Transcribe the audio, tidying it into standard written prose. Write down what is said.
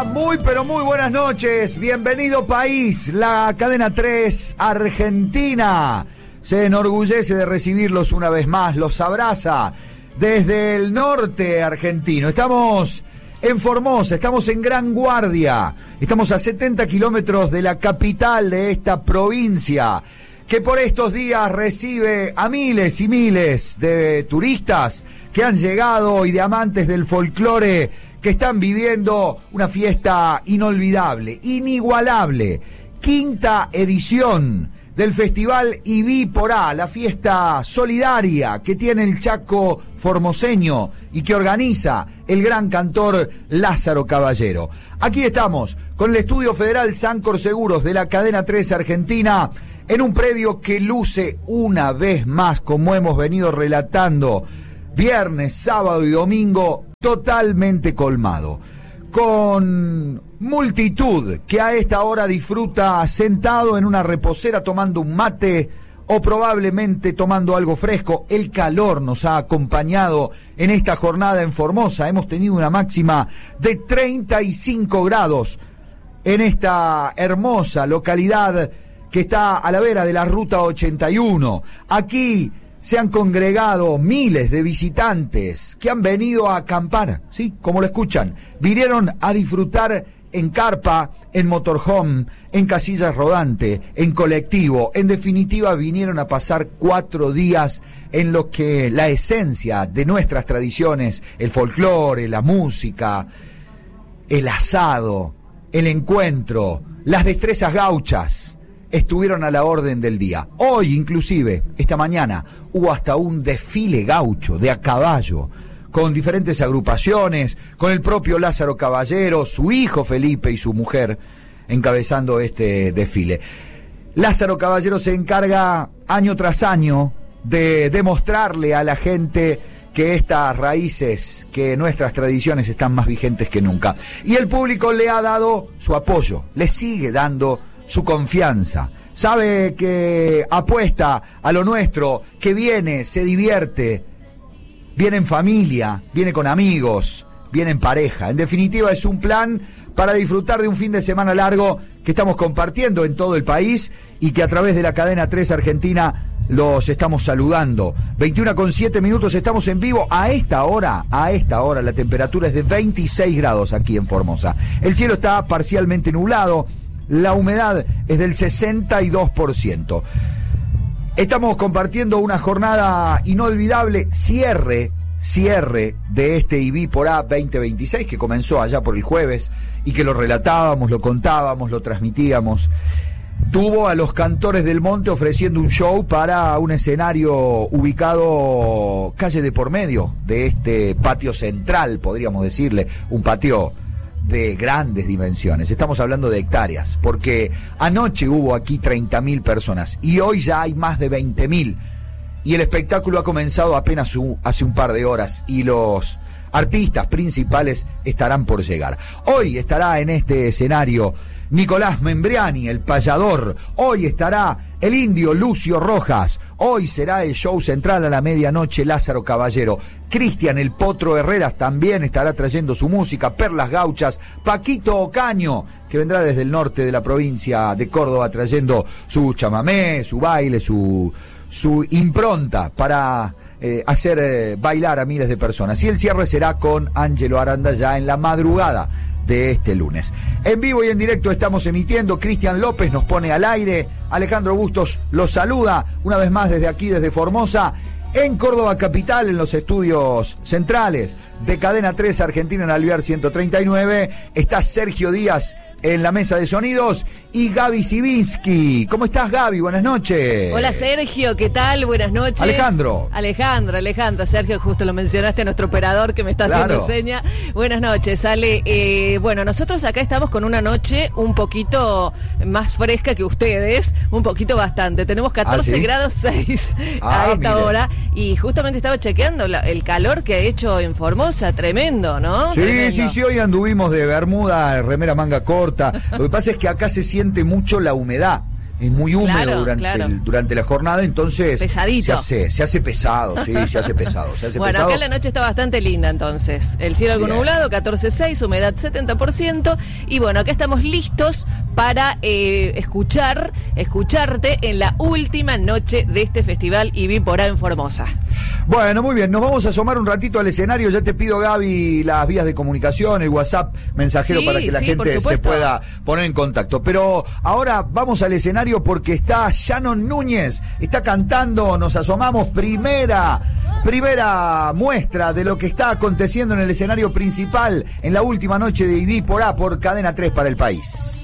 Hola, muy pero muy buenas noches. Bienvenido país, la cadena 3 Argentina. Se enorgullece de recibirlos una vez más, los abraza desde el norte argentino. Estamos en Formosa, estamos en Gran Guardia, estamos a 70 kilómetros de la capital de esta provincia, que por estos días recibe a miles y miles de turistas que han llegado y de amantes del folclore que están viviendo una fiesta inolvidable, inigualable. Quinta edición del Festival Ibí Porá, la fiesta solidaria que tiene el Chaco formoseño y que organiza el gran cantor Lázaro Caballero. Aquí estamos con el Estudio Federal Sancor Seguros de la cadena 3 Argentina, en un predio que luce una vez más, como hemos venido relatando, viernes, sábado y domingo, totalmente colmado, con multitud que a esta hora disfruta sentado en una reposera tomando un mate o probablemente tomando algo fresco. El calor nos ha acompañado en esta jornada en Formosa. Hemos tenido una máxima de 35 grados en esta hermosa localidad que está a la vera de la Ruta 81. Aquí se han congregado miles de visitantes que han venido a acampar, ¿sí? Como lo escuchan. Vinieron a disfrutar en carpa, en motorhome, en casilla rodante, en colectivo. En definitiva, vinieron a pasar 4 días en los que la esencia de nuestras tradiciones, el folclore, la música, el asado, el encuentro, las destrezas gauchas, estuvieron a la orden del día. Hoy, inclusive, esta mañana, hubo hasta un desfile gaucho de a caballo, con diferentes agrupaciones, con el propio Lázaro Caballero, su hijo Felipe y su mujer, encabezando este desfile. Lázaro Caballero se encarga año tras año de demostrarle a la gente que estas raíces, que nuestras tradiciones están más vigentes que nunca. Y el público le ha dado su apoyo, le sigue dando su confianza, sabe que apuesta a lo nuestro, que viene, se divierte, viene en familia, viene con amigos, viene en pareja. En definitiva, es un plan para disfrutar de un fin de semana largo que estamos compartiendo en todo el país y que a través de la cadena 3 Argentina los estamos saludando. 21:07, estamos en vivo. A esta hora, la temperatura es de 26 grados aquí en Formosa. El cielo está parcialmente nublado. La humedad es del 62%. Estamos compartiendo una jornada inolvidable, cierre de este Ibí Porá 2026, que comenzó allá por el jueves y que lo relatábamos, lo contábamos, lo transmitíamos. Tuvo a los Cantores del Monte ofreciendo un show para un escenario ubicado calle de por medio de este patio central, podríamos decirle, un patio de grandes dimensiones. Estamos hablando de hectáreas, porque anoche hubo aquí 30.000 personas y hoy ya hay más de 20.000, y el espectáculo ha comenzado apenas hace un par de horas y los artistas principales estarán por llegar. Hoy estará en este escenario Nicolás Membriani, el payador. Hoy estará el indio Lucio Rojas. Hoy será el show central a la medianoche Lázaro Caballero. Cristian el Potro Herreras también estará trayendo su música, Perlas Gauchas. Paquito Ocaño, que vendrá desde el norte de la provincia de Córdoba trayendo su chamamé, su baile, su impronta para hacer bailar a miles de personas. Y el cierre será con Ángelo Aranda ya en la madrugada de este lunes. En vivo y en directo estamos emitiendo. Cristian López nos pone al aire. Alejandro Bustos los saluda una vez más desde aquí, desde Formosa, en Córdoba capital, en los estudios centrales de Cadena 3 Argentina en Alvear 139. Está Sergio Díaz en la mesa de sonidos y Gaby Sibinski. ¿Cómo estás, Gaby? Buenas noches. Hola, Sergio, ¿qué tal? Buenas noches. Alejandro, Sergio, justo lo mencionaste, nuestro operador que me está haciendo seña. Buenas noches, Ale. Bueno, nosotros acá estamos con una noche un poquito más fresca que ustedes, un poquito bastante. Tenemos 14 grados 6 a esta hora y justamente estaba chequeando el calor que ha hecho en Formosa, tremendo, ¿no? Sí, Tremendo. sí, hoy anduvimos de bermuda, remera manga corta. Lo que pasa es que acá se siente mucho la humedad. es muy húmedo durante la jornada, entonces pesadito. Se hace pesado, se hace pesado. Bueno, acá la noche está bastante linda entonces. El cielo algo nublado, 14.6, humedad 70%. Y bueno, acá estamos listos para escucharte en la última noche de este festival IBI Porá en Formosa. Bueno, muy bien, nos vamos a asomar un ratito al escenario. Ya te pido, Gaby, las vías de comunicación, el WhatsApp mensajero para que la gente se pueda poner en contacto. Pero ahora vamos al escenario porque está Shannon Núñez, está cantando, nos asomamos, primera muestra de lo que está aconteciendo en el escenario principal en la última noche de IBI Porá por Cadena 3 para el país.